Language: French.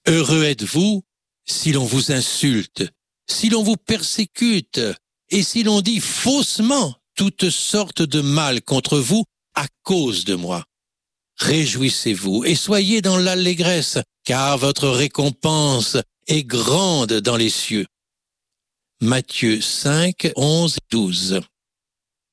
Heureux êtes-vous si l'on vous insulte, si l'on vous persécute, et si l'on dit faussement toutes sortes de mal contre vous à cause de moi. Réjouissez-vous et soyez dans l'allégresse, car votre récompense est grande dans les cieux. Matthieu 5, 11, 12.